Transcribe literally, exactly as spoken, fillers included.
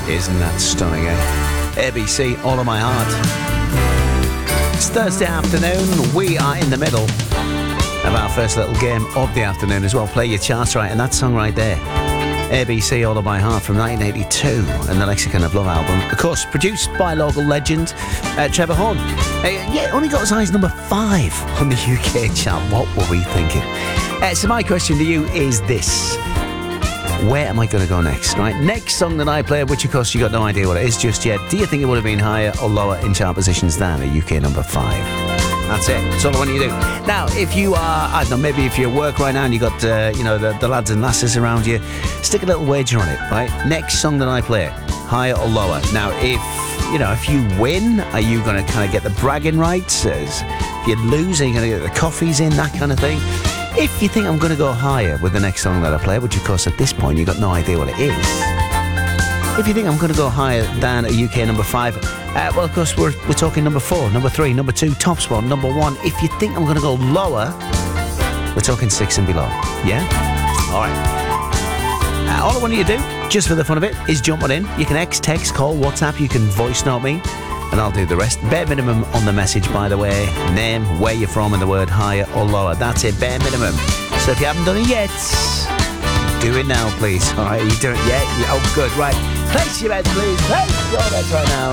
Isn't that stunning, eh? A B C, All of My Heart. It's Thursday afternoon. We are in the middle of our first little game of the afternoon as well. Play your charts right, and that song right there, A B C, All of My Heart from nineteen eighty-two, and the Lexicon of Love album. Of course, produced by local legend uh, Trevor Horn. Uh, yeah, only got as high as number five on the U K chart. What were we thinking? Uh, so my question to you is this. Where am I going to go next, right? Next song that I play, which of course you got no idea what it is just yet. Do you think it would have been higher or lower in chart positions than a U K number five? That's it. That's all I want you to do. Now, if you are, I don't know, maybe if you're at work right now and you got, uh, you know, the, the lads and lasses around you, stick a little wager on it, right? Next song that I play, higher or lower? Now, if, you know, if you win, are you going to kind of get the bragging rights? If you lose, are you going to get the coffees in, that kind of thing? If you think I'm going to go higher with the next song that I play, which of course at this point you've got no idea what it is. If you think I'm going to go higher than a U K number five, uh, well, of course, we're, we're talking number four, number three, number two, top spot, number one. If you think I'm going to go lower, we're talking six and below. Yeah? All right. Uh, all I want you to do, just for the fun of it, is jump on in. You can X, text, call, WhatsApp, you can voice note me, and I'll do the rest. Bare minimum on the message, by the way. Name, where you're from, and the word higher or lower. That's it, bare minimum. So if you haven't done it yet, do it now, please. All right, you doing it yet? Yeah, oh, good, right. Place your bets, please. Place your bets right now.